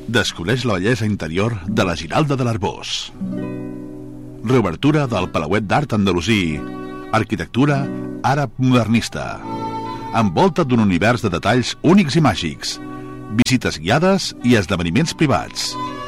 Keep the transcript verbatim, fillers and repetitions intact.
Descobreix la bellesa interior de la Giralda de l'Arboç. Reobertura del Palauet d'Art Andalusí. Arquitectura àrab modernista. Envolta't d'un univers de detalls únics i màgics. Visites guiades i esdeveniments privats.